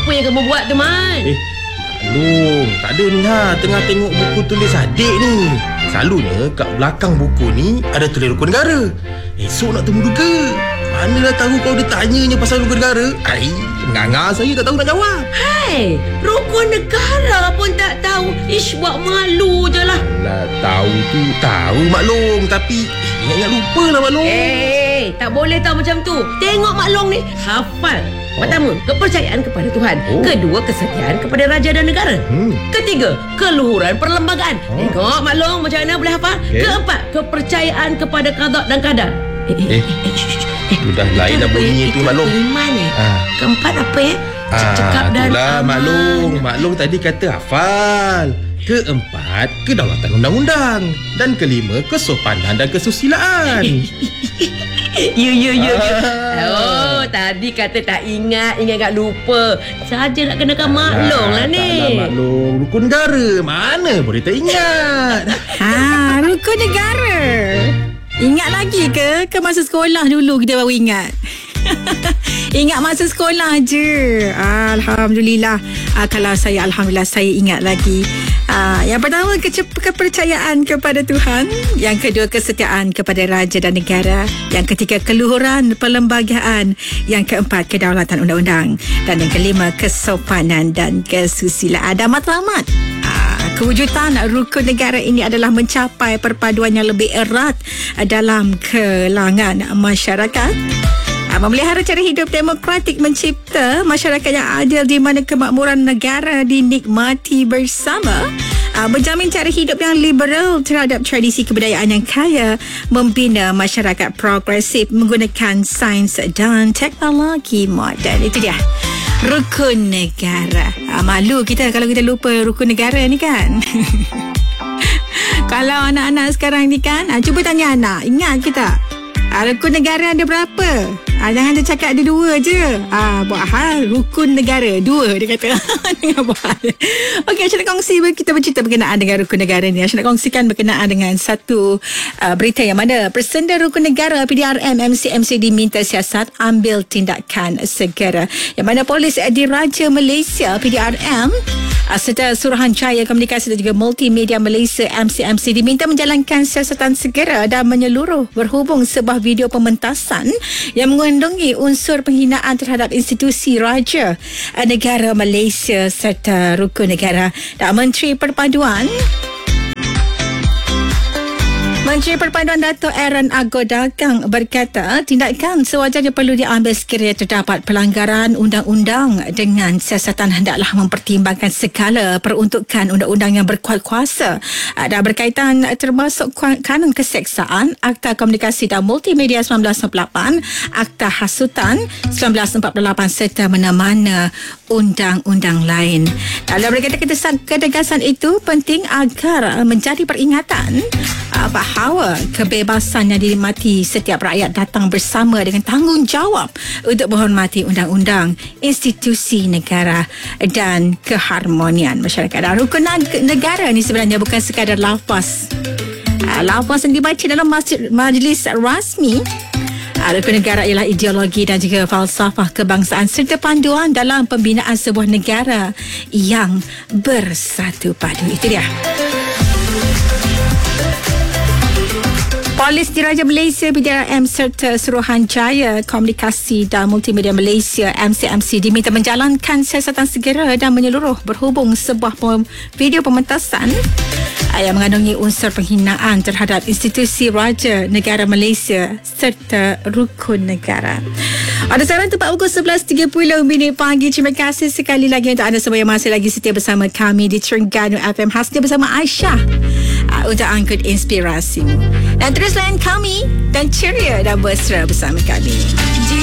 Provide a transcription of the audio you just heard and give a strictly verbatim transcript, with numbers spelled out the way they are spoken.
Apa yang kamu buat tu, Man? Eh, maklum. Tak ada ni ha. Tengah tengok buku tulis adik ni. Selalunya kat belakang buku ni ada tulis rukun negara. Esok nak temu juga. Manalah tahu kau dia tanyanya pasal rukun negara. Ai, nganga saya tak tahu nak jawab. Hai, rukun negara pun tak tahu. Ish, buat malu je lah. Lah, tahu tu tahu maklum. Tapi ingat-ingat lupa lah maklum. Eh, tak boleh tahu macam tu. Tengok maklum ni, hafal. Pertama, kepercayaan kepada Tuhan. Oh. Kedua, kesetiaan kepada raja dan negara. Hmm. Ketiga, keluhuran perlembagaan. Oh. Tengok maklum macam mana boleh hafal. Okay. Keempat, kepercayaan kepada qada dan qadar. Eh, eh, eh, eh, eh, sudah eh, lain dah bunyi tu maklum. Iman eh. Ah. Keempat apa ya? Cekap dan aman. Maklum, maklum tadi kata hafal. Keempat, kedaulatan undang-undang. Dan kelima, kesopanan dan kesusilaan. You, you, you, you. Oh, tadi kata tak ingat, ingat-ingat lupa. Saja nak kenakan maklum lah ni. Taklah maklum. Rukun negara, mana boleh tak ingat. Ha, rukun negara. Ingat lagi ke? Ke masa sekolah dulu kita baru ingat. Ingat masa sekolah je. Alhamdulillah. Ah, kalau saya, Alhamdulillah saya ingat lagi. Ah, yang pertama, ke- kepercayaan kepada Tuhan. Yang kedua, kesetiaan kepada raja dan negara. Yang ketiga, keluhuran perlembagaan. Yang keempat, kedaulatan undang-undang. Dan yang kelima, kesopanan dan kesusilaan. Dan matlamat. Ah, kewujudan rukun negara ini adalah mencapai perpaduan yang lebih erat dalam kalangan masyarakat. Memelihara cara hidup demokratik, mencipta masyarakat yang adil di mana kemakmuran negara dinikmati bersama, menjamin cara hidup yang liberal terhadap tradisi kebudayaan yang kaya, membina masyarakat progresif menggunakan sains dan teknologi moden. Itu dia rukun negara. Malu kita kalau kita lupa rukun negara ni kan. Kalau anak-anak sekarang ni kan, cuba tanya anak, ingat ke tak? Rukun negara ada berapa? Ah, jangan dia cakap ada dua je. Ah, buat hal rukun negara dua dia kata. Jangan buat hal. Okey, saya nak kongsi kita bercerita berkenaan dengan rukun negara ni. Saya nak kongsikan berkenaan dengan satu uh, berita yang mana Presenda Rukun Negara P D R M M C M C diminta siasat ambil tindakan segera. Yang mana Polis Diraja Malaysia P D R M uh, serta Suruhanjaya Komunikasi dan juga Multimedia Malaysia M C M C diminta menjalankan siasatan segera dan menyeluruh berhubung sebuah video pementasan yang mengandungi unsur penghinaan terhadap institusi raja negara Malaysia serta rukun negara. Dan Menteri Perpaduan Menteri Perpaduan Dato' Aaron Agodagang berkata tindakan sewajarnya perlu diambil sekiranya terdapat pelanggaran undang-undang dengan siasatan hendaklah mempertimbangkan segala peruntukan undang-undang yang berkuat kuasa dan berkaitan termasuk kanun keseksaan, Akta Komunikasi dan Multimedia seribu sembilan ratus sembilan puluh lapan, Akta Hasutan seribu sembilan ratus empat puluh lapan serta mana-mana undang-undang lain. Dalam berkata ketegasan itu penting agar menjadi peringatan bahawa kebebasan yang dinikmati setiap rakyat datang bersama dengan tanggungjawab untuk menghormati undang-undang, institusi negara dan keharmonian masyarakat. Dan rukun negara ni sebenarnya bukan sekadar lafaz. Lafaz yang dibaca dalam majlis rasmi. Rukun negara ialah ideologi dan juga falsafah kebangsaan serta panduan dalam pembinaan sebuah negara yang bersatu padu. Itu dia. Polis Diraja Malaysia P D R M serta Suruhanjaya Komunikasi dan Multimedia Malaysia M C M C diminta menjalankan siasatan segera dan menyeluruh berhubung sebuah video pementasan yang mengandungi unsur penghinaan terhadap institusi raja negara Malaysia serta rukun negara. Ada sekarang tepat pukul sebelas tiga puluh minit pagi. Terima kasih sekali lagi untuk anda semua yang masih lagi setia bersama kami di Terengganu F M khasnya bersama Aisyah uh, untuk angkut inspirasimu. Dan terus layan kami dan ceria dan bersera bersama kami.